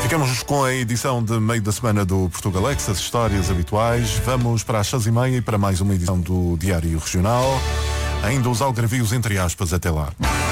Ficamos com a edição de meio da semana do Portugalex, as histórias habituais. Vamos para as 6h30 e para mais uma edição do Diário Regional. Ainda os algarvios entre aspas até lá.